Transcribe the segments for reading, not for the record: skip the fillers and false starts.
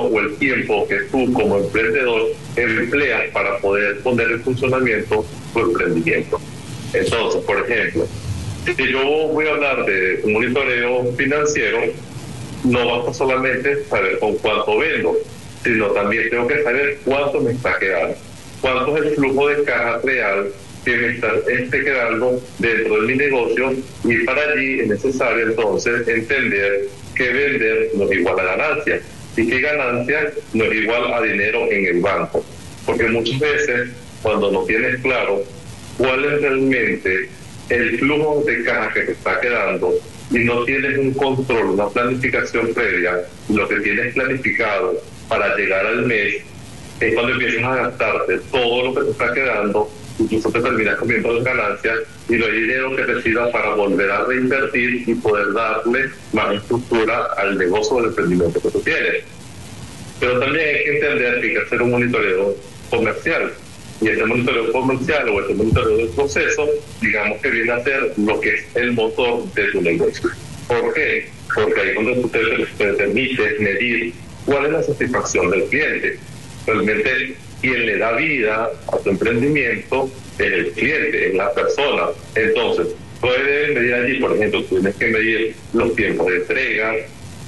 o el tiempo que tú como emprendedor empleas para poder poner en funcionamiento tu emprendimiento. Entonces, por ejemplo, si yo voy a hablar de un monitoreo financiero, no basta solamente saber con cuánto vendo, sino también tengo que saber cuánto me está quedando, cuánto es el flujo de caja real que me está quedando dentro de mi negocio, y para allí es necesario entonces entender que vender no es igual a ganancia y que ganancia no es igual a dinero en el banco, porque muchas veces cuando no tienes claro cuál es realmente el flujo de caja que te está quedando y no tienes un control, una planificación previa, lo que tienes planificado para llegar al mes, es cuando empiezas a gastarte todo lo que te está quedando, incluso te terminas comiendo las ganancias y no hay dinero que te sirva para volver a reinvertir y poder darle más estructura al negocio o al emprendimiento que tú tienes. Pero también hay que entender que hay que hacer un monitoreo comercial. Y ese monitoreo comercial o ese monitoreo del proceso, digamos que viene a ser lo que es el motor de tu negocio. ¿Por qué? Porque ahí es donde tú te permites medir cuál es la satisfacción del cliente. Realmente quien le da vida a tu emprendimiento es el cliente, es la persona. Entonces, puedes medir allí, por ejemplo, tienes que medir los tiempos de entrega,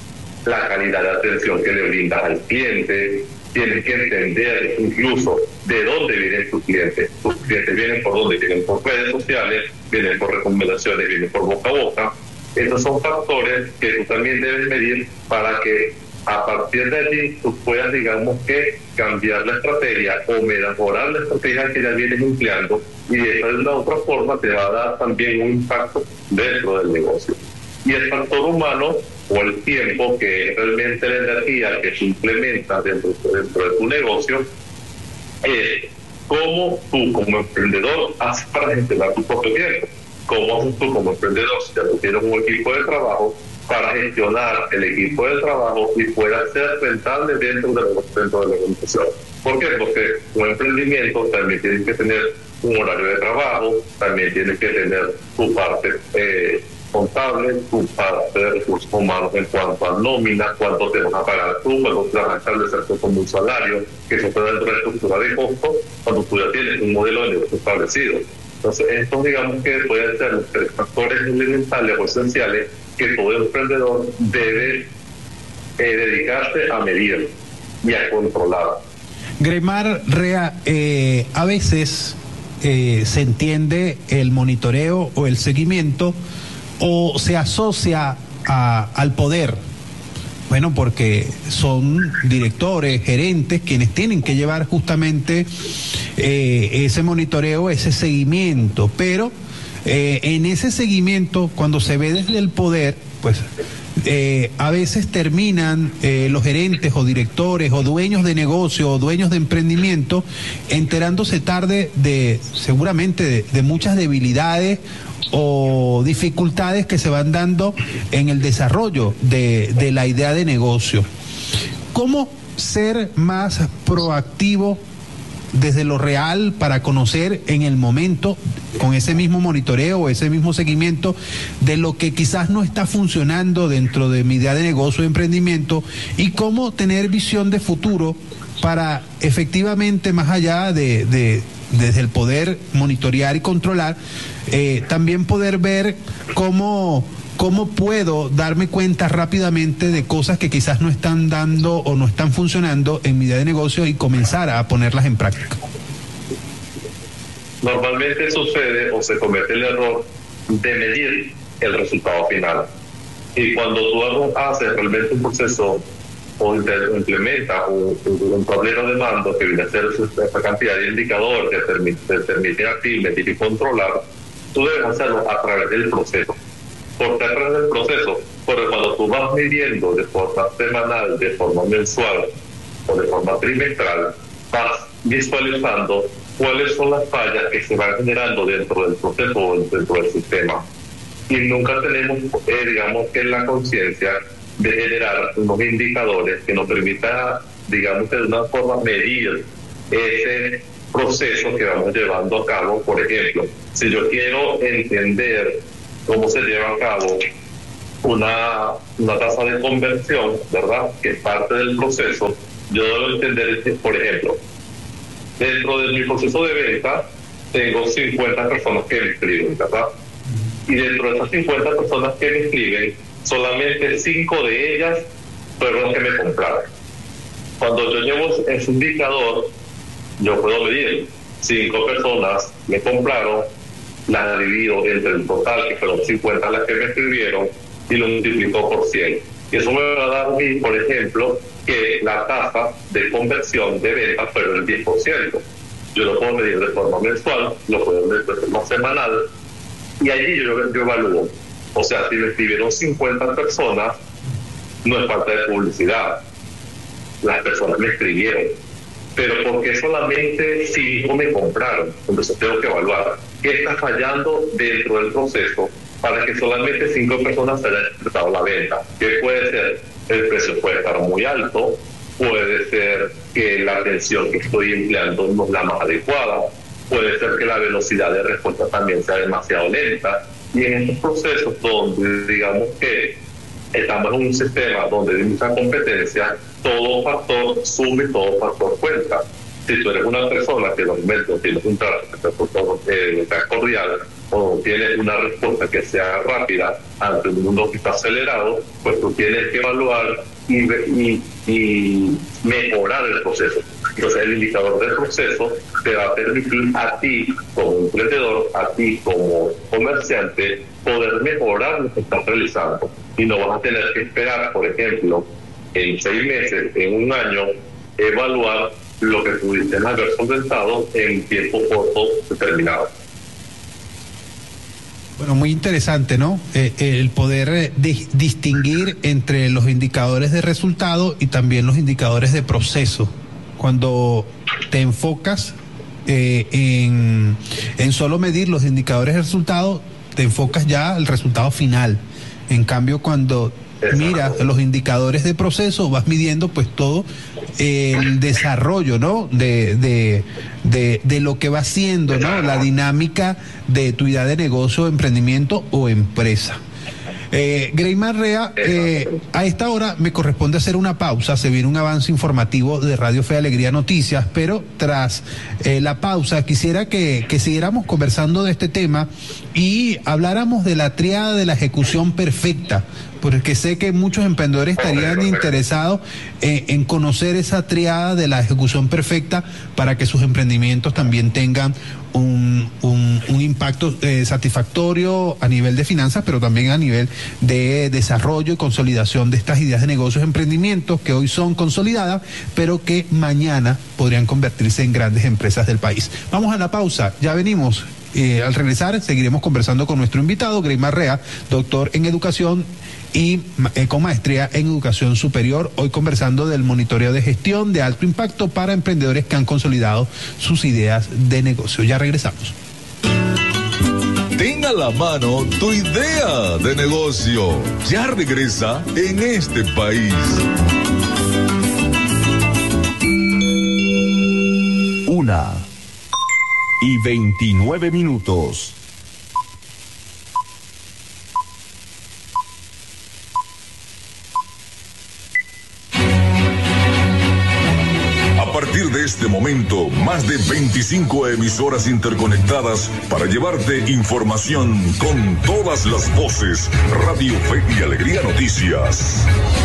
la calidad de atención que le brindas al cliente. Tienes que entender incluso de dónde vienen tus clientes. Tus clientes vienen por dónde, vienen por redes sociales, vienen por recomendaciones, vienen por boca a boca. Estos son factores que tú también debes medir para que a partir de allí tú puedas, digamos que, cambiar la estrategia o mejorar la estrategia que ya vienes empleando, y de esa de una otra forma te va a dar también un impacto dentro del negocio. Y el factor humano o el tiempo, que es realmente la energía que se implementa dentro de tu negocio, es cómo tú como emprendedor haces para gestionar tu propio tiempo. ¿Cómo haces tú como emprendedor, si ya tú tienes un equipo de trabajo, para gestionar el equipo de trabajo y pueda ser rentable dentro de la organización? ¿Por qué? Porque un emprendimiento también tienes que tener un horario de trabajo, también tienes que tener tu parte contable, tu parte de recursos humanos en cuanto a nómina, cuánto te vas a pagar tú, cuánto te vas a establecer tú como un salario, que eso está dentro de la estructura de costo, cuando tú ya tienes un modelo de negocio establecido. Entonces, estos digamos que pueden ser los tres factores elementales o esenciales que todo emprendedor debe dedicarse a medir y a controlar. Greymar Rea, a veces se entiende el monitoreo o el seguimiento o se asocia al poder. Bueno, porque son directores, gerentes, quienes tienen que llevar justamente ese monitoreo, ese seguimiento. Pero en ese seguimiento, cuando se ve desde el poder, pues a veces terminan los gerentes o directores o dueños de negocio o dueños de emprendimiento enterándose tarde seguramente de muchas debilidades o dificultades que se van dando en el desarrollo de la idea de negocio. ¿Cómo ser más proactivo desde lo real para conocer en el momento, con ese mismo monitoreo o ese mismo seguimiento, de lo que quizás no está funcionando dentro de mi idea de negocio o emprendimiento, y cómo tener visión de futuro para efectivamente, más allá desde el poder monitorear y controlar, también poder ver cómo puedo darme cuenta rápidamente de cosas que quizás no están dando o no están funcionando en mi idea de negocio y comenzar a ponerlas en práctica? Normalmente sucede o se comete el error de medir el resultado final. Y cuando tú haces realmente un proceso o implementas un tablero de mando que viene a ser esta cantidad de indicadores que te permite a ti medir y controlar, tú debes hacerlo a través del proceso. ¿Por qué a través del proceso? Porque cuando tú vas midiendo de forma semanal, de forma mensual o de forma trimestral, vas visualizando cuáles son las fallas que se van generando dentro del proceso o dentro del sistema. Y nunca tenemos, digamos, que la conciencia de generar unos indicadores que nos permitan, digamos, de una forma medir ese proceso que vamos llevando a cabo. Por ejemplo, si yo quiero entender cómo se lleva a cabo una tasa de conversión, ¿verdad?, que es parte del proceso. Yo debo entender que, por ejemplo, dentro de mi proceso de venta, tengo 50 personas que me inscriben, ¿verdad? Y dentro de esas 50 personas que me inscriben, solamente 5 de ellas fueron las que me compraron. Cuando yo llevo ese indicador, yo puedo medir 5 personas me compraron, las divido entre el total, que fueron 50 las que me escribieron, y lo multiplico por 100. Y eso me va a dar a mí, por ejemplo, que la tasa de conversión de venta fue el 10%. Yo lo puedo medir de forma mensual, lo puedo medir de forma semanal, y allí yo evalúo. O sea, si me escribieron 50 personas, no es falta de publicidad. Las personas me escribieron. Pero porque solamente 5 me compraron, entonces tengo que evaluar qué está fallando dentro del proceso para que solamente 5 personas hayan expresado la venta. ¿Qué puede ser? El precio puede estar muy alto, puede ser que la atención que estoy empleando no es la más adecuada, puede ser que la velocidad de respuesta también sea demasiado lenta. Y en estos procesos donde digamos que estamos en un sistema donde hay mucha competencia, todo factor suma y todo factor cuenta. Si tú eres una persona que los momentos tienes un trato cordial o tienes una respuesta que sea rápida ante un mundo que está acelerado, pues tú tienes que evaluar y mejorar el proceso. Entonces el indicador del proceso te va a permitir a ti como emprendedor, a ti como comerciante, poder mejorar lo que estás realizando. Y no vas a tener que esperar, por ejemplo, en 6 meses, en un año, evaluar lo que pudiste haber solventado en tiempo corto determinado. Bueno, muy interesante, ¿no? El poder distinguir entre los indicadores de resultado y también los indicadores de proceso. Cuando te enfocas en solo medir los indicadores de resultado, te enfocas ya al resultado final. En cambio, cuando miras los indicadores de proceso, vas midiendo pues todo el desarrollo, ¿no? De lo que va haciendo, ¿no? La dinámica de tu idea de negocio, emprendimiento o empresa. Greymar Rea, a esta hora me corresponde hacer una pausa. Se viene un avance informativo de Radio Fe y Alegría Noticias, pero tras la pausa quisiera que siguiéramos conversando de este tema y habláramos de la tríada de la ejecución perfecta, porque sé que muchos emprendedores estarían interesados en conocer esa tríada de la ejecución perfecta para que sus emprendimientos también tengan un impacto satisfactorio a nivel de finanzas, pero también a nivel de desarrollo y consolidación de estas ideas de negocios, emprendimientos que hoy son consolidadas, pero que mañana podrían convertirse en grandes empresas del país. Vamos a la pausa, ya venimos. Al regresar seguiremos conversando con nuestro invitado, Greymar Rea, doctor en educación y con maestría en educación superior, hoy conversando del monitoreo de gestión de alto impacto para emprendedores que han consolidado sus ideas de negocio. Ya regresamos. Ten a la mano tu idea de negocio. Ya regresa En este País. 1:29. A partir de este momento, más de 25 emisoras interconectadas para llevarte información con todas las voces. Radio Fe y Alegría Noticias.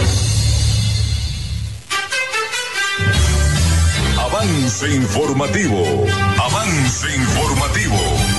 Avance informativo. Avance informativo.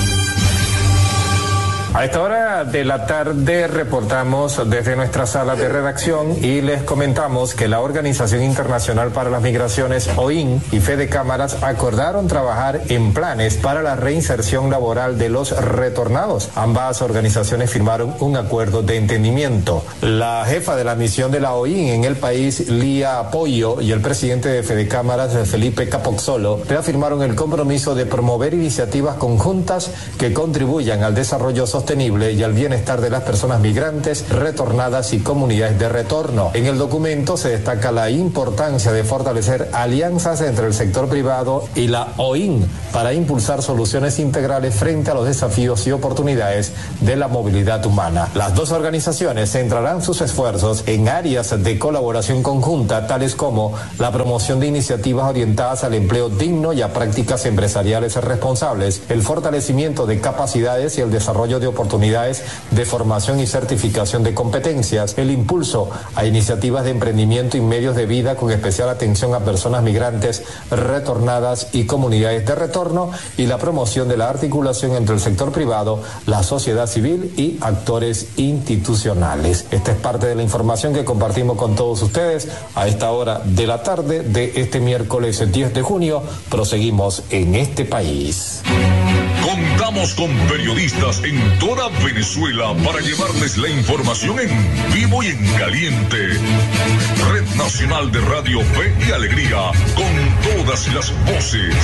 A esta hora de la tarde reportamos desde nuestra sala de redacción y les comentamos que la Organización Internacional para las Migraciones, OIM, y Fede Cámaras acordaron trabajar en planes para la reinserción laboral de los retornados. Ambas organizaciones firmaron un acuerdo de entendimiento. La jefa de la misión de la OIM en el país, Lía Apoyo, y el presidente de Fede Cámaras, Felipe Capozzolo, reafirmaron el compromiso de promover iniciativas conjuntas que contribuyan al desarrollo sostenible sostenible y al bienestar de las personas migrantes, retornadas y comunidades de retorno. En el documento se destaca la importancia de fortalecer alianzas entre el sector privado y la OIN para impulsar soluciones integrales frente a los desafíos y oportunidades de la movilidad humana. Las dos organizaciones centrarán sus esfuerzos en áreas de colaboración conjunta, tales como la promoción de iniciativas orientadas al empleo digno y a prácticas empresariales responsables, el fortalecimiento de capacidades y el desarrollo de oportunidades de formación y certificación de competencias, el impulso a iniciativas de emprendimiento y medios de vida con especial atención a personas migrantes, retornadas y comunidades de retorno, y la promoción de la articulación entre el sector privado, la sociedad civil y actores institucionales. Esta es parte de la información que compartimos con todos ustedes a esta hora de la tarde de este miércoles 10 de junio. Proseguimos en este país. Contamos con periodistas en toda Venezuela para llevarles la información en vivo y en caliente. Red Nacional de Radio Fe y Alegría, con todas las voces.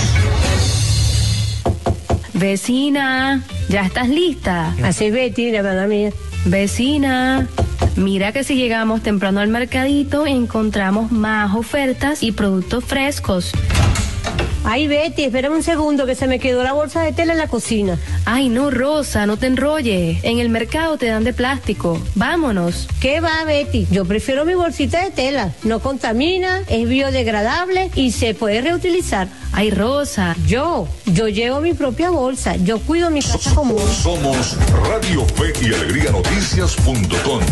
Vecina, ¿ya estás lista? Así, Betty, la verdad mía. Vecina, mira que si llegamos temprano al mercadito encontramos más ofertas y productos frescos. Ay, Betty, espérame un segundo que se me quedó la bolsa de tela en la cocina. Ay, no, Rosa, no te enrolles. En el mercado te dan de plástico. Vámonos. ¿Qué va, Betty? Yo prefiero mi bolsita de tela. No contamina, es biodegradable y se puede reutilizar. Ay, Rosa. Yo llevo mi propia bolsa. Yo cuido mi casa común. Somos Radio Fe y Alegría Noticias.com.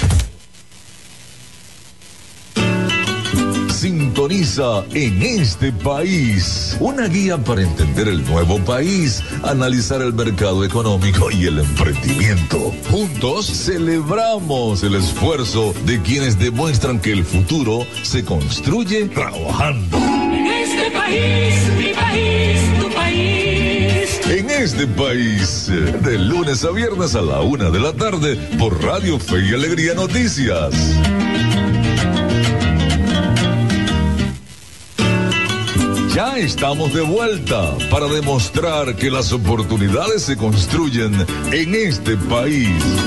Sintoniza En Este País, una guía para entender el nuevo país, analizar el mercado económico y el emprendimiento. Juntos celebramos el esfuerzo de quienes demuestran que el futuro se construye trabajando. En este país, mi país, tu país. En Este País, de lunes a viernes a la 1 de la tarde por Radio Fe y Alegría Noticias. Ya estamos de vuelta para demostrar que las oportunidades se construyen en este país.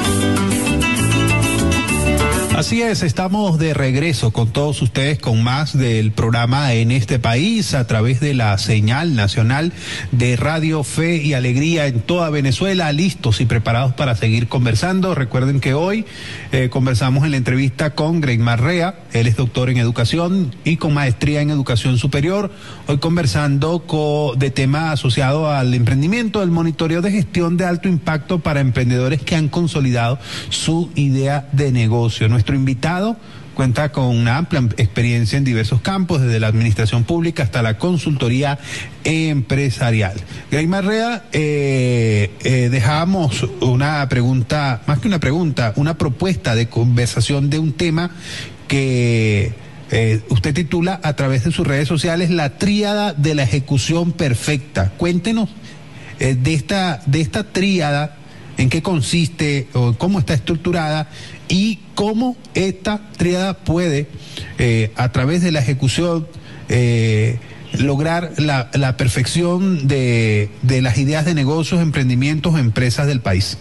Así es, estamos de regreso con todos ustedes con más del programa En Este País a través de la señal nacional de Radio Fe y Alegría en toda Venezuela, listos y preparados para seguir conversando. Recuerden que hoy conversamos en la entrevista con Greymar Rea, él es doctor en educación y con maestría en educación superior, hoy conversando de tema asociado al emprendimiento, el monitoreo de gestión de alto impacto para emprendedores que han consolidado su idea de negocio. Nuestro invitado cuenta con una amplia experiencia en diversos campos, desde la administración pública hasta la consultoría empresarial. Greymar Rea, dejamos una pregunta, más que una pregunta, una propuesta de conversación de un tema que usted titula a través de sus redes sociales La Tríada de la Ejecución Perfecta. Cuéntenos de esta tríada, en qué consiste o cómo está estructurada y cómo esta tríada puede, a través de la ejecución, lograr la perfección de las ideas de negocios, emprendimientos, empresas del país.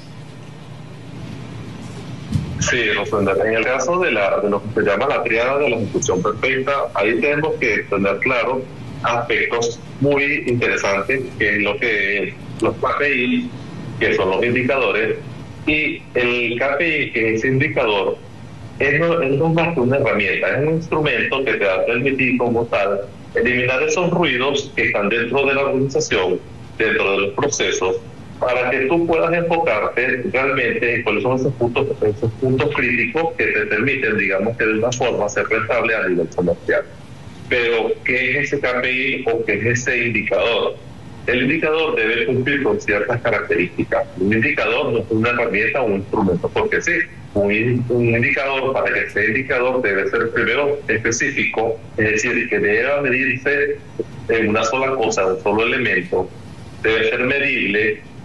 Sí, Rosenda, en el caso de lo que se llama la tríada de la ejecución perfecta, ahí tenemos que tener claro aspectos muy interesantes, que es lo que los KPI, que son los indicadores, y el KPI, que es indicador, es no más que una herramienta, es un instrumento que te va a permitir como tal eliminar esos ruidos que están dentro de la organización, dentro de los procesos, para que tú puedas enfocarte realmente en cuáles son esos puntos críticos que te permiten, digamos, que de una forma ser rentable a nivel comercial. Pero, ¿qué es ese KPI o qué es ese indicador? El indicador debe cumplir con ciertas características. Un indicador no es una herramienta o un instrumento, porque sí, un indicador, para que sea indicador, debe ser primero específico, es decir, que debe medirse en una sola cosa, un solo elemento, debe ser medible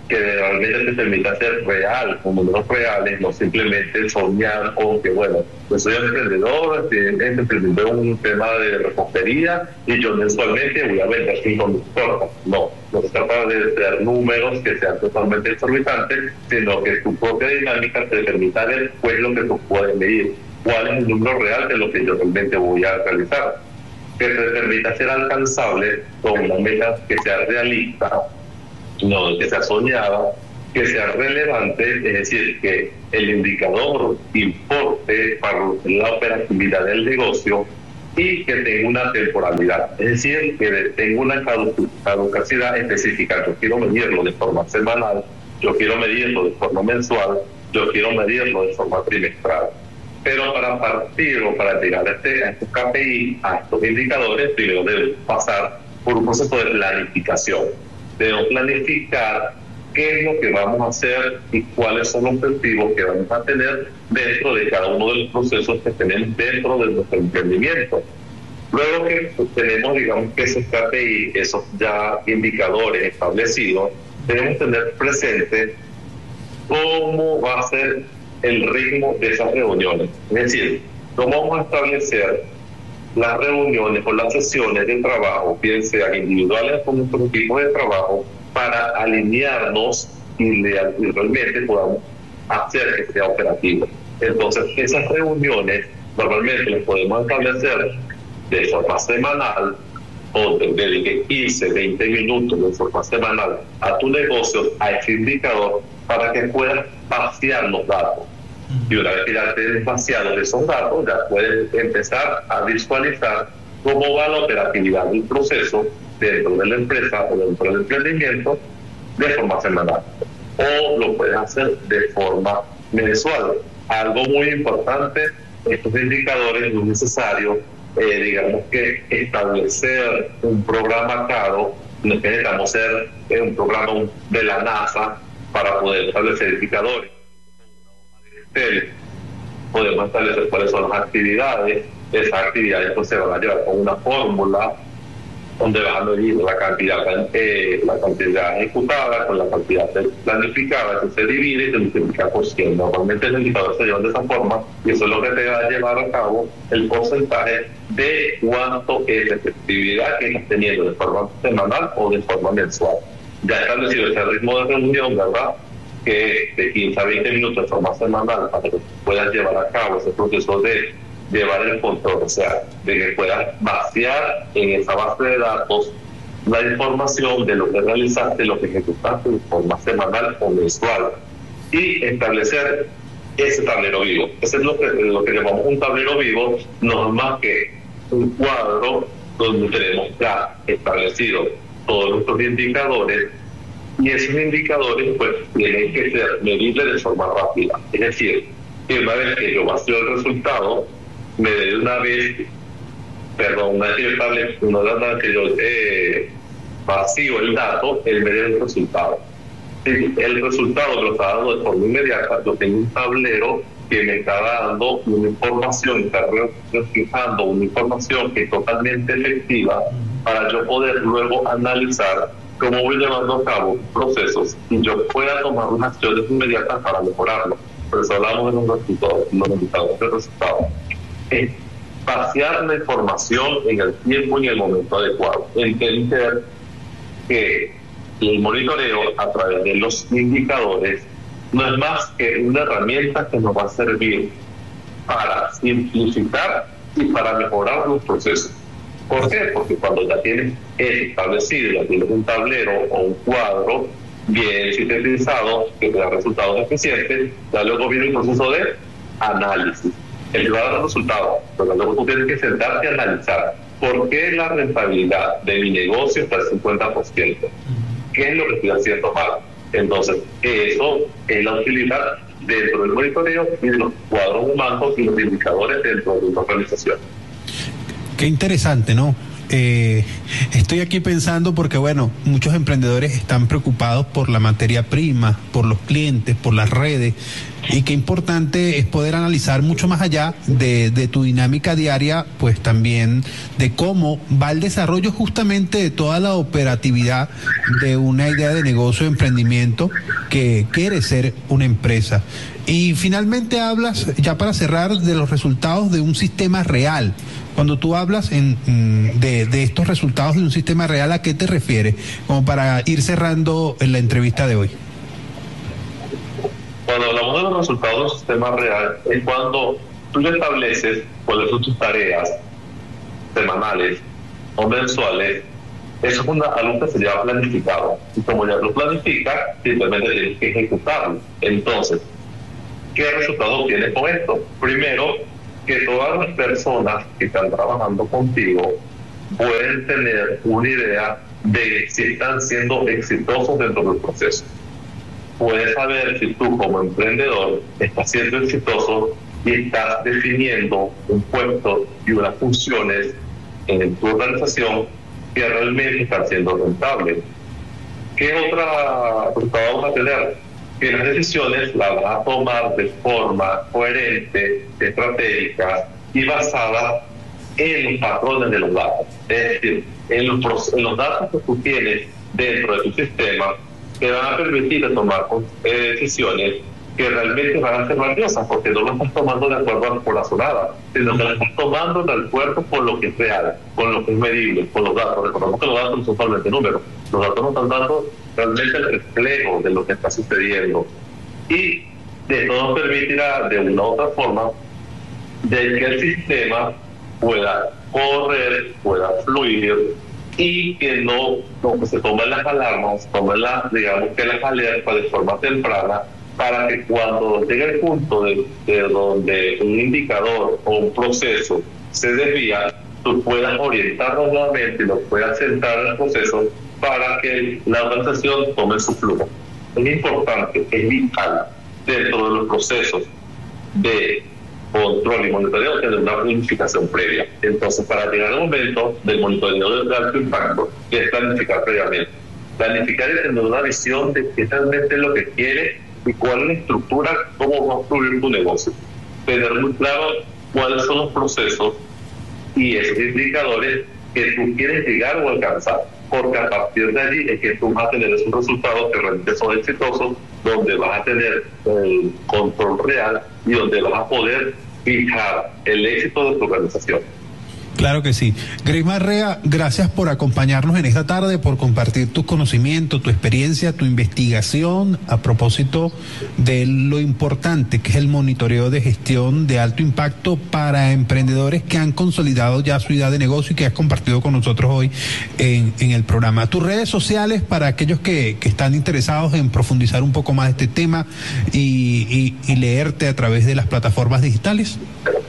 que realmente te permita ser real, con números reales, no simplemente soñar con que, bueno, yo soy emprendedor, emprendedor en un tema de repostería y yo mensualmente voy a vender 5.000 tortas. No se trata de tener números que sean totalmente exorbitantes, sino que tu propia dinámica te permita ver cuál es lo que tú puedes medir, cuál es el número real de lo que yo realmente voy a realizar, que te permita ser alcanzable con una meta que sea realista, no que sea soñada, que sea relevante, es decir, que el indicador importe para la operatividad del negocio y que tenga una temporalidad, es decir, que tenga una caducidad específica. Yo quiero medirlo de forma semanal, yo quiero medirlo de forma mensual, yo quiero medirlo de forma trimestral. Pero para partir o para llegar a estos KPI, a estos indicadores, primero debemos pasar por un proceso de planificación. Debemos planificar qué es lo que vamos a hacer y cuáles son los objetivos que vamos a tener dentro de cada uno de los procesos que tenemos dentro de nuestro emprendimiento. Luego que tenemos, digamos, que esos KPI, esos ya indicadores establecidos, debemos tener presente cómo va a ser el ritmo de esas reuniones. Es decir, cómo vamos a establecer las reuniones o las sesiones de trabajo, bien sean individuales con nuestros equipos de trabajo, para alinearnos y realmente podamos hacer que sea operativo. Entonces, esas reuniones normalmente las podemos establecer de forma semanal o dedique 15, 20 minutos de forma semanal a tu negocio, a ese indicador, para que puedas vaciar los datos. Y una vez que ya tienes vaciados esos datos, ya puedes empezar a visualizar cómo va la operatividad del proceso dentro de la empresa o dentro del emprendimiento de forma semanal. O lo puedes hacer de forma mensual. Algo muy importante, estos indicadores no es necesario, digamos que establecer un programa caro, no es que necesitamos ser un programa de la NASA para poder establecer indicadores. Podemos establecer cuáles son las actividades. Esas actividades pues se van a llevar con una fórmula donde vas a medir la cantidad ejecutada con la cantidad planificada, que se divide y se multiplica por 100. Normalmente los indicadores se llevan de esa forma y eso es lo que te va a llevar a cabo el porcentaje de cuánto es la efectividad que estás teniendo de forma semanal o de forma mensual. Ya establecido ese ritmo de reunión, ¿verdad?, que de 15 a 20 minutos de forma semanal para que puedas llevar a cabo ese proceso de llevar el control, o sea, de que puedas vaciar en esa base de datos la información de lo que realizaste, lo que ejecutaste de forma semanal o mensual y establecer ese tablero vivo. Ese es lo que llamamos un tablero vivo, no es más que un cuadro donde tenemos ya establecidos todos nuestros indicadores. Y esos indicadores pues tienen que ser medibles de forma rápida. Es decir, que una vez que yo vacío el resultado, me dé una vez que yo vacío el dato, él me dé el resultado. Si el resultado me lo está dando de forma inmediata, yo tengo un tablero que me está dando una información, está reflejando una información que es totalmente efectiva para yo poder luego analizar cómo voy llevando a cabo procesos y yo pueda tomar unas acciones inmediatas para mejorarlo. Por eso hablamos de los indicadores de resultados. Es vaciar la información en el tiempo y en el momento adecuado. Entender que el monitoreo a través de los indicadores no es más que una herramienta que nos va a servir para simplificar y para mejorar los procesos. ¿Por qué? Porque cuando ya tienes establecido, ya tienes un tablero o un cuadro bien sintetizado que te da resultados eficientes, ya luego viene el proceso de análisis. El va a dar resultados, pero luego tú tienes que sentarte a analizar por qué la rentabilidad de mi negocio está al 50%. ¿Qué es lo que estoy haciendo mal? Entonces, eso es la utilidad dentro del monitoreo y de los cuadros humanos y los indicadores dentro de una organización. Qué interesante, ¿no? Estoy aquí pensando porque, bueno, muchos emprendedores están preocupados por la materia prima, por los clientes, por las redes, Y qué importante es poder analizar mucho más allá de tu dinámica diaria, pues también de cómo va el desarrollo justamente de toda la operatividad de una idea de negocio, de emprendimiento que quiere ser una empresa. Y finalmente hablas, ya para cerrar, de los resultados de un sistema real. Cuando tú hablas de estos resultados de un sistema real, ¿a qué te refieres? Como para ir cerrando en la entrevista de hoy. Cuando hablamos de los resultados de un sistema real, es cuando tú estableces cuáles son tus tareas semanales o mensuales. Eso es algo que se llama planificado. Y como ya lo planificas, simplemente tienes que ejecutarlo. Entonces, ¿qué resultado obtienes con esto? Primero, que todas las personas que están trabajando contigo pueden tener una idea de si están siendo exitosos dentro del proceso. Puedes saber si tú como emprendedor estás siendo exitoso y estás definiendo un puesto y unas funciones en tu organización que realmente están siendo rentables. ¿Qué otra resultado vamos a tener? Que las decisiones las vas a tomar de forma coherente, estratégica y basada en los patrones de los datos. Es decir, en los datos que tú tienes dentro de tu sistema, te van a permitir tomar decisiones que realmente van a ser valiosas, porque no lo estás tomando de acuerdo a la corazonada, sino que lo estás tomando de acuerdo con lo que es real, con lo que es medible, con los datos. Recordemos que los datos no son solamente números, los datos nos están dando realmente el reflejo de lo que está sucediendo. Y esto nos permitirá, de una u otra forma, de que el sistema pueda correr, pueda fluir, y que no se tomen las alarmas, tomen las alertas de forma temprana, para que cuando llegue el punto de donde un indicador o un proceso se desvía, tú puedas orientarlo nuevamente y lo puedas centrar en el proceso para que la organización tome su flujo. Es importante, es vital dentro de los procesos de control y monitoreo tener una planificación previa. Entonces, para llegar al momento del monitoreo de alto impacto, que es planificar previamente. Planificar y tener una visión de qué realmente es lo que quiere y cuál es la estructura, cómo va a fluir tu negocio. Tener muy claro cuáles son los procesos y esos indicadores que tú quieres llegar o alcanzar, porque a partir de allí es que tú vas a tener esos resultados que realmente son exitosos, donde vas a tener el control real y donde vas a poder fijar el éxito de tu organización. Claro que sí. Greymar Rea, gracias por acompañarnos en esta tarde, por compartir tus conocimientos, tu experiencia, tu investigación a propósito de lo importante que es el monitoreo de gestión de alto impacto para emprendedores que han consolidado ya su idea de negocio y que has compartido con nosotros hoy en el programa. Tus redes sociales para aquellos que están interesados en profundizar un poco más de este tema y leerte a través de las plataformas digitales.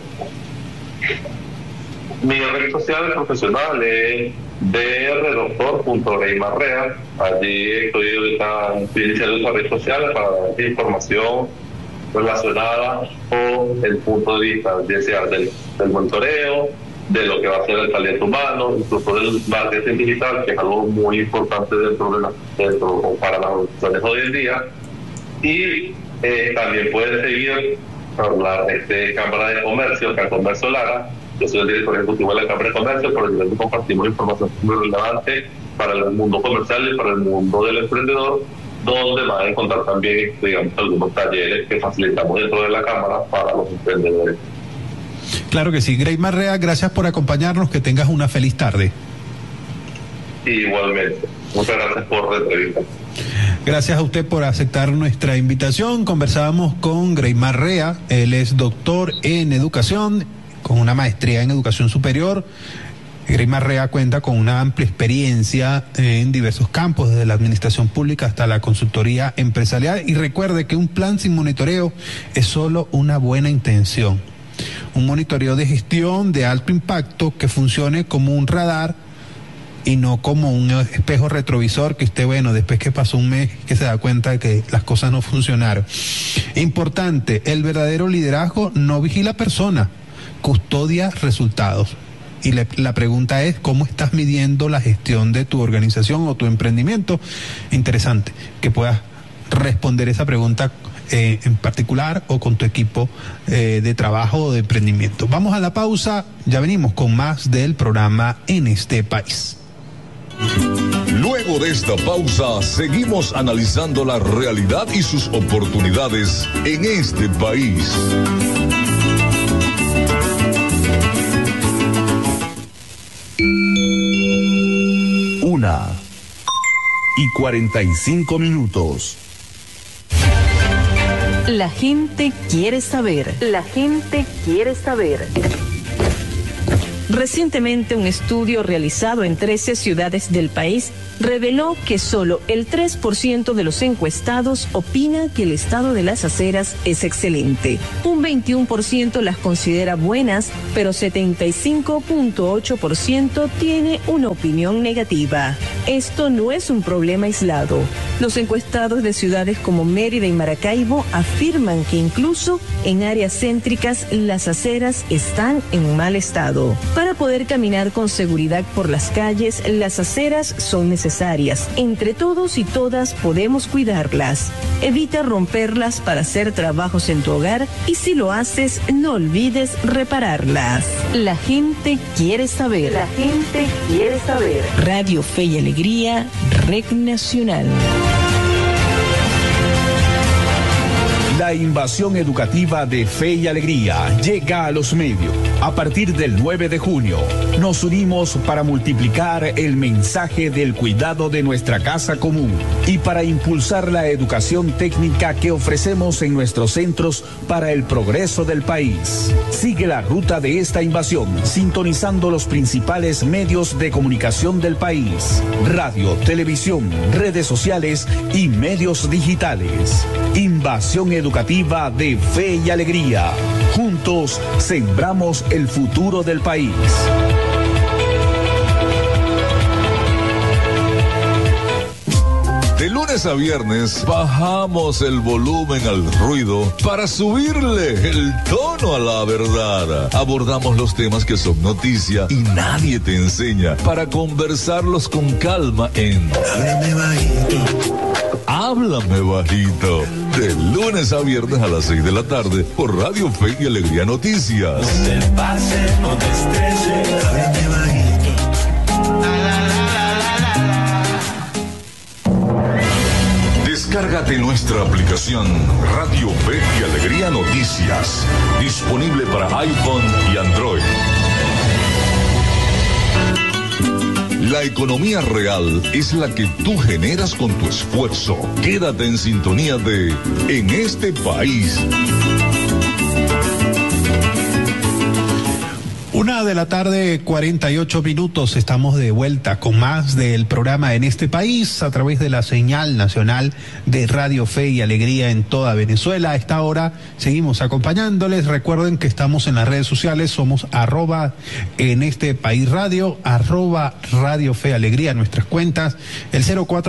Mi red social profesional es drdoctor.greymarrea. Allí estoy ahorita iniciando esa red social para dar información relacionada con el punto de vista del monitoreo, de lo que va a ser el talento humano, incluso del marketing digital, que es algo muy importante para las organizaciones hoy en día. Y también pueden seguir por la Cámara de Comercio, Comercio Lara. Yo soy el director ejecutivo de la Cámara de Comercio, por el cual compartimos información muy relevante para el mundo comercial y para el mundo del emprendedor, donde van a encontrar también, digamos, algunos talleres que facilitamos dentro de la Cámara para los emprendedores. Claro que sí. Greymar Rea, gracias por acompañarnos, que tengas una feliz tarde. Igualmente. Muchas gracias por la entrevista. Gracias a usted por aceptar nuestra invitación. Conversábamos con Greymar Rea, él es doctor en educación, con una maestría en educación superior. Greymar Rea cuenta con una amplia experiencia en diversos campos, desde la administración pública hasta la consultoría empresarial. Y recuerde que un plan sin monitoreo es solo una buena intención. Un monitoreo de gestión de alto impacto que funcione como un radar y no como un espejo retrovisor que usted, bueno, después que pasó un mes, que se da cuenta de que las cosas no funcionaron. Importante, el verdadero liderazgo no vigila personas, custodia resultados. Y la pregunta es, ¿cómo estás midiendo la gestión de tu organización o tu emprendimiento? Interesante que puedas responder esa pregunta en particular o con tu equipo de trabajo o de emprendimiento. Vamos a la pausa, ya venimos con más del programa En este País. Luego de esta pausa, seguimos analizando la realidad y sus oportunidades en este país. Una y 45 minutos. La gente quiere saber. La gente quiere saber. Recientemente, un estudio realizado en 13 ciudades del país reveló que solo el 3% de los encuestados opina que el estado de las aceras es excelente. Un 21% las considera buenas, pero 75.8% tiene una opinión negativa. Esto no es un problema aislado. Los encuestados de ciudades como Mérida y Maracaibo afirman que incluso en áreas céntricas las aceras están en mal estado. Para poder caminar con seguridad por las calles, las aceras son necesarias. Entre todos y todas podemos cuidarlas. Evita romperlas para hacer trabajos en tu hogar y si lo haces, no olvides repararlas. La gente quiere saber. La gente quiere saber. Radio Fe y Alegría, Red Nacional. La invasión educativa de Fe y Alegría llega a los medios. A partir del 9 de junio, nos unimos para multiplicar el mensaje del cuidado de nuestra casa común y para impulsar la educación técnica que ofrecemos en nuestros centros para el progreso del país. Sigue la ruta de esta invasión, sintonizando los principales medios de comunicación del país: radio, televisión, redes sociales y medios digitales. Invasión educativa de Fe y Alegría. Juntos sembramos el futuro del país. De lunes a viernes bajamos el volumen al ruido para subirle el tono a la verdad. Abordamos los temas que son noticia y nadie te enseña para conversarlos con calma en Háblame Bajito. Háblame Bajito. De lunes a viernes a las 6 de la tarde por Radio Fe y Alegría Noticias. No te pases, no te estreses. Háblame bajito. Descárgate nuestra aplicación Radio Fe y Alegría Noticias, disponible para iPhone y Android. La economía real es la que tú generas con tu esfuerzo. Quédate en sintonía de En este País. 1:48 a.m. Estamos de vuelta con más del programa En este País a través de la señal nacional de Radio Fe y Alegría en toda Venezuela. A esta hora seguimos acompañándoles. Recuerden que estamos en las redes sociales, somos @En este País Radio, @Radio Fe Alegría, nuestras cuentas. El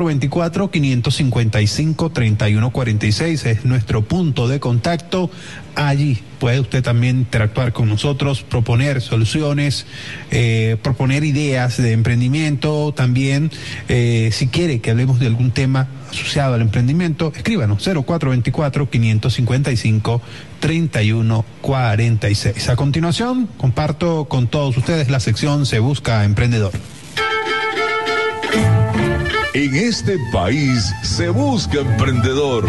0424-555-3146 es nuestro punto de contacto. Allí puede usted también interactuar con nosotros, proponer soluciones, proponer ideas de emprendimiento. También, si quiere que hablemos de algún tema asociado al emprendimiento, escríbanos 0424-555-3146. A continuación, comparto con todos ustedes la sección Se Busca Emprendedor. En este país se busca emprendedor.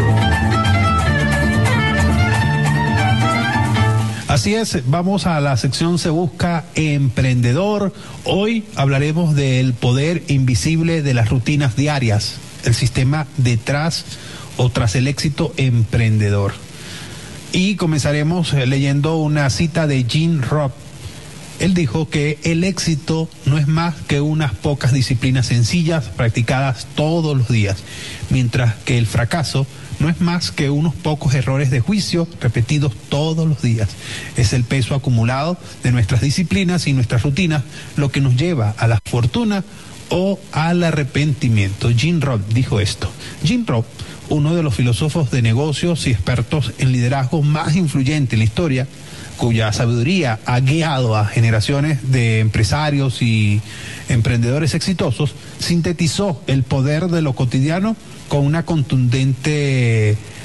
Así es, vamos a la sección Se Busca Emprendedor. Hoy hablaremos del poder invisible de las rutinas diarias, el sistema detrás o tras el éxito emprendedor. Y comenzaremos leyendo una cita de Jim Rohn. Él dijo que el éxito no es más que unas pocas disciplinas sencillas practicadas todos los días, mientras que el fracaso no es más que unos pocos errores de juicio repetidos todos los días. Es el peso acumulado de nuestras disciplinas y nuestras rutinas lo que nos lleva a la fortuna o al arrepentimiento. Jim Rohn dijo esto. Jim Rohn, uno de los filósofos de negocios y expertos en liderazgo más influyentes en la historia, cuya sabiduría ha guiado a generaciones de empresarios y emprendedores exitosos, sintetizó el poder de lo cotidiano con una contundente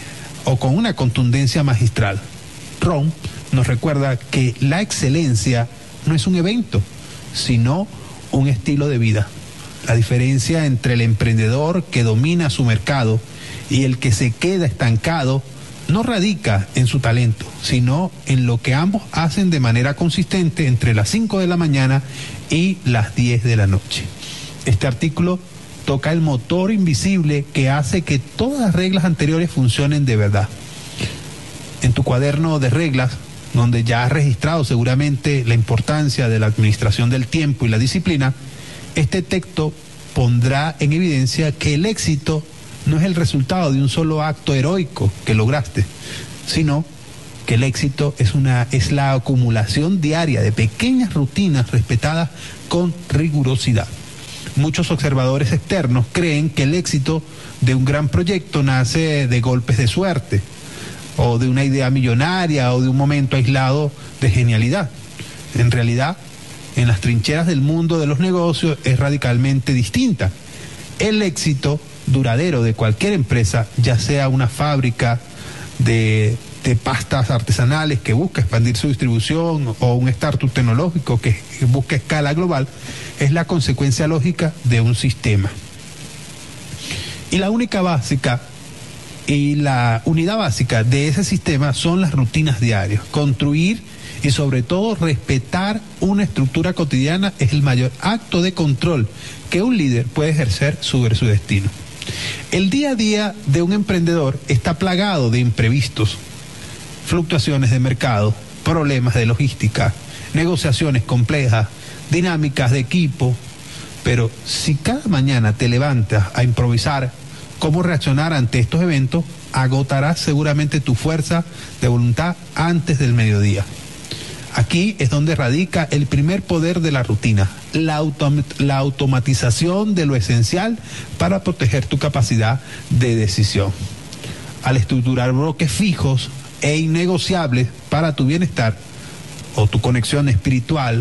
o con una contundencia magistral. Ron nos recuerda que la excelencia no es un evento, sino un estilo de vida. La diferencia entre el emprendedor que domina su mercado y el que se queda estancado no radica en su talento, sino en lo que ambos hacen de manera consistente entre las 5 de la mañana y las 10 de la noche. Este artículo toca el motor invisible que hace que todas las reglas anteriores funcionen de verdad. En tu cuaderno de reglas, donde ya has registrado seguramente la importancia de la administración del tiempo y la disciplina, este texto pondrá en evidencia que el éxito no es el resultado de un solo acto heroico que lograste, sino que el éxito es la acumulación diaria de pequeñas rutinas respetadas con rigurosidad. Muchos observadores externos creen que el éxito de un gran proyecto nace de golpes de suerte, o de una idea millonaria, o de un momento aislado de genialidad. En realidad, en las trincheras del mundo de los negocios es radicalmente distinta. El éxito duradero de cualquier empresa, ya sea una fábrica de pastas artesanales que busca expandir su distribución o un startup tecnológico que busca escala global, es la consecuencia lógica de un sistema. Y la unidad básica de ese sistema son las rutinas diarias. Construir y sobre todo respetar una estructura cotidiana es el mayor acto de control que un líder puede ejercer sobre su destino. El día a día de un emprendedor está plagado de imprevistos, fluctuaciones de mercado, problemas de logística, negociaciones complejas, dinámicas de equipo, pero si cada mañana te levantas a improvisar cómo reaccionar ante estos eventos, agotarás seguramente tu fuerza de voluntad antes del mediodía. Aquí es donde radica el primer poder de la rutina, la automatización de lo esencial para proteger tu capacidad de decisión. Al estructurar bloques fijos e innegociables para tu bienestar, o tu conexión espiritual,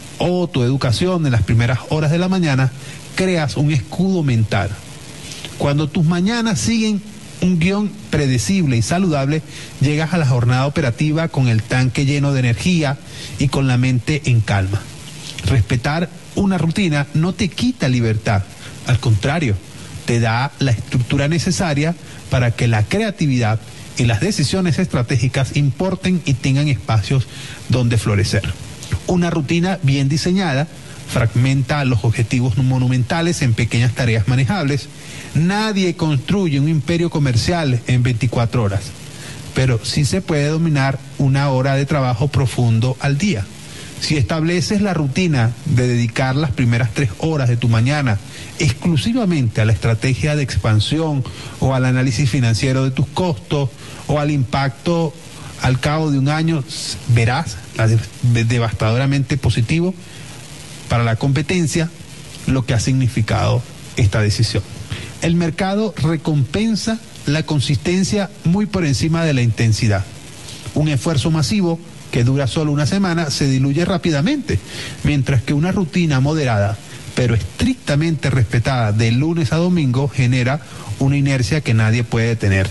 o tu educación en las primeras horas de la mañana, creas un escudo mental. Cuando tus mañanas siguen un guión predecible y saludable, llegas a la jornada operativa con el tanque lleno de energía y con la mente en calma. Respetar una rutina no te quita libertad, al contrario, te da la estructura necesaria para que la creatividad y las decisiones estratégicas importen y tengan espacios donde florecer. Una rutina bien diseñada fragmenta los objetivos monumentales en pequeñas tareas manejables. Nadie construye un imperio comercial en 24 horas, pero sí se puede dominar una hora de trabajo profundo al día. Si estableces la rutina de dedicar las primeras 3 horas de tu mañana exclusivamente a la estrategia de expansión o al análisis financiero de tus costos o al impacto al cabo de un año, verás devastadoramente positivo para la competencia lo que ha significado esta decisión. El mercado recompensa la consistencia muy por encima de la intensidad. Un esfuerzo masivo que dura solo una semana se diluye rápidamente, mientras que una rutina moderada, pero estrictamente respetada de lunes a domingo, genera una inercia que nadie puede detener.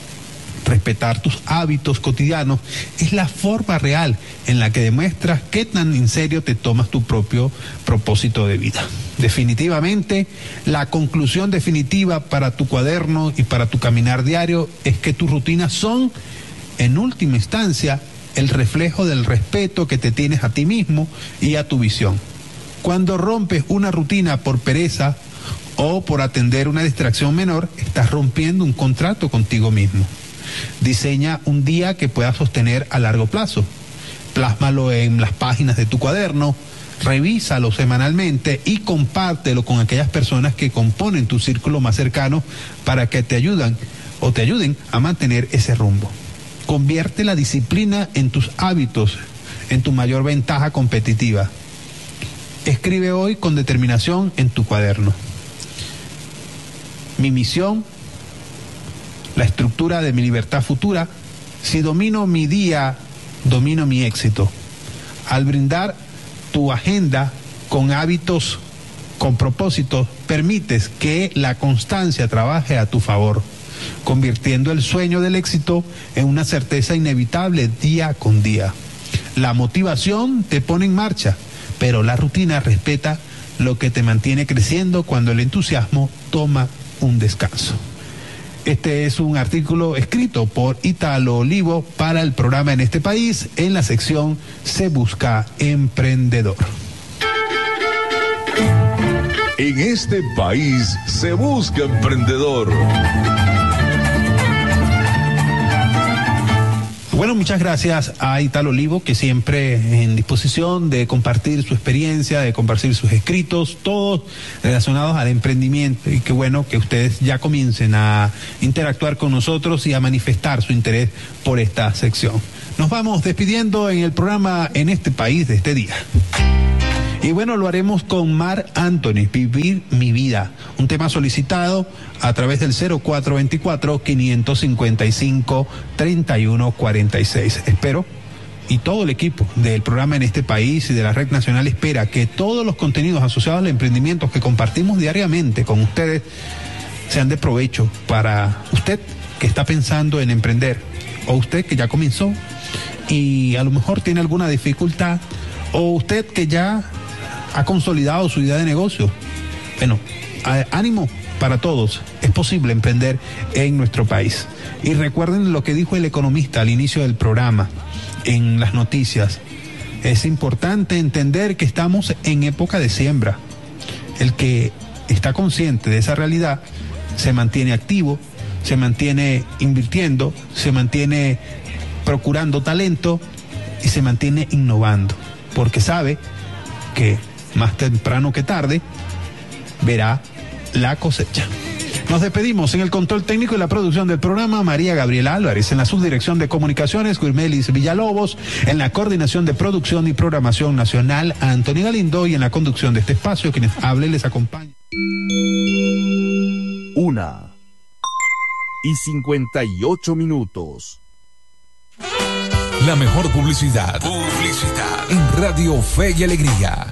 Respetar tus hábitos cotidianos es la forma real en la que demuestras qué tan en serio te tomas tu propio propósito de vida. Definitivamente, la conclusión definitiva para tu cuaderno y para tu caminar diario es que tus rutinas son, en última instancia, el reflejo del respeto que te tienes a ti mismo y a tu visión. Cuando rompes una rutina por pereza o por atender una distracción menor, estás rompiendo un contrato contigo mismo. Diseña un día que puedas sostener a largo plazo. Plásmalo en las páginas de tu cuaderno, revísalo semanalmente y compártelo con aquellas personas que componen tu círculo más cercano para que te ayuden a mantener ese rumbo. Convierte la disciplina en tus hábitos, en tu mayor ventaja competitiva. Escribe hoy con determinación en tu cuaderno: mi misión, la estructura de mi libertad futura. Si domino mi día, domino mi éxito. Al brindar tu agenda con hábitos, con propósitos, permites que la constancia trabaje a tu favor. convirtiendo el sueño del éxito en una certeza inevitable día con día. La motivación te pone en marcha, pero la rutina respeta lo que te mantiene creciendo cuando el entusiasmo toma un descanso. Este es un artículo escrito por Italo Olivo para el programa En este país, en la sección Se Busca Emprendedor. En este país se busca emprendedor. Bueno, muchas gracias a Italo Olivo, que siempre en disposición de compartir su experiencia, de compartir sus escritos, todos relacionados al emprendimiento. Y qué bueno que ustedes ya comiencen a interactuar con nosotros y a manifestar su interés por esta sección. Nos vamos despidiendo en el programa En este país de este día. Y bueno, lo haremos con Mar Anthony, Vivir mi vida, un tema solicitado a través del 0424-555-3146. Espero, y todo el equipo del programa En este país y de la Red Nacional espera que todos los contenidos asociados al emprendimiento que compartimos diariamente con ustedes sean de provecho para usted que está pensando en emprender, o usted que ya comenzó y a lo mejor tiene alguna dificultad, o usted que ya ha consolidado su idea de negocio. Bueno, ánimo para todos. Es posible emprender en nuestro país. Y recuerden lo que dijo el economista al inicio del programa, en las noticias. Es importante entender que estamos en época de siembra. El que está consciente de esa realidad se mantiene activo, se mantiene invirtiendo, se mantiene procurando talento y se mantiene innovando, porque sabe que más temprano que tarde verá la cosecha. Nos despedimos. En el control técnico y la producción del programa, María Gabriela Álvarez; en la subdirección de comunicaciones, Guirmelis Villalobos; en la coordinación de producción y programación nacional, Anthony Galindo; y en la conducción de este espacio, quienes hable les acompaña. 1:58. La mejor publicidad en Radio Fe y Alegría.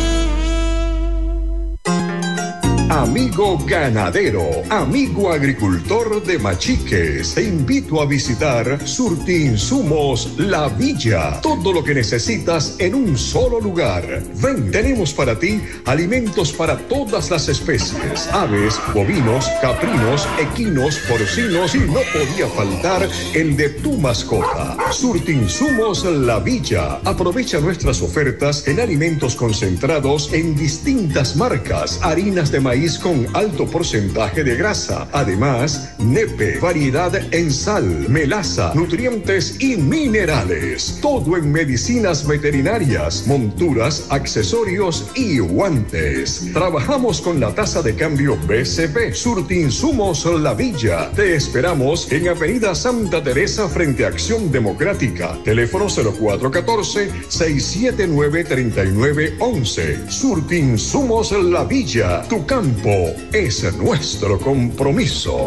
Amigo ganadero, amigo agricultor de Machiques, te invito a visitar Surtiinsumos La Villa. Todo lo que necesitas en un solo lugar. Ven, tenemos para ti alimentos para todas las especies: aves, bovinos, caprinos, equinos, porcinos, y no podía faltar el de tu mascota. Surtiinsumos La Villa. Aprovecha nuestras ofertas en alimentos concentrados en distintas marcas, harinas de maíz con alto porcentaje de grasa, además nepe, variedad en sal, melaza, nutrientes y minerales. Todo en medicinas veterinarias, monturas, accesorios y guantes. Trabajamos con la tasa de cambio BCP. Surtiinsumos La Villa. Te esperamos en Avenida Santa Teresa frente a Acción Democrática. Teléfono 0414-679-3911. Surtiinsumos La Villa. Tu campo es nuestro compromiso.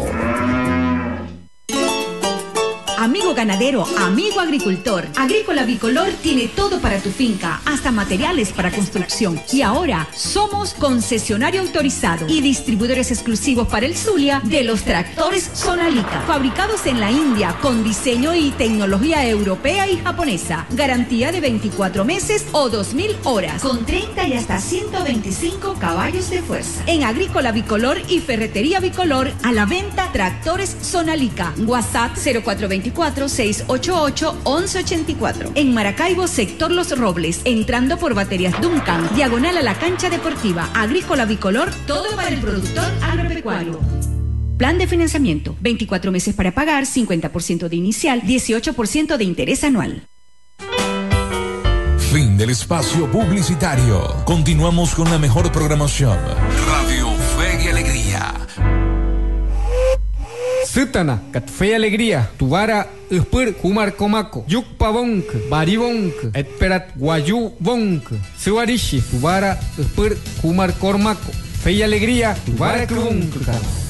Amigo ganadero, amigo agricultor, Agrícola Bicolor tiene todo para tu finca, hasta materiales para construcción. Y ahora somos concesionario autorizado y distribuidores exclusivos para el Zulia de los tractores Sonalica, fabricados en la India con diseño y tecnología europea y japonesa. Garantía de 24 meses o 2000 horas, con 30 y hasta 125 caballos de fuerza. En Agrícola Bicolor y Ferretería Bicolor, a la venta tractores Sonalica. WhatsApp 0424-688-1184. En Maracaibo, sector Los Robles, entrando por Baterías Duncan, diagonal a la cancha deportiva. Agrícola Bicolor, todo para el productor agropecuario. Plan de financiamiento: 24 meses para pagar, 50% de inicial, 18% de interés anual. Fin del espacio publicitario. Continuamos con la mejor programación. Radio Fe y Alegría. Sutana, kat Fe y Alegría, Tubara, Uspur, Kumar Komako, Yukpa Bonk, Baribonk, Etperat Guayú Bonk, Suarishi, Tubara, Uspur, Kumar Kormako, Fe y Alegría, Tubara Kubonk.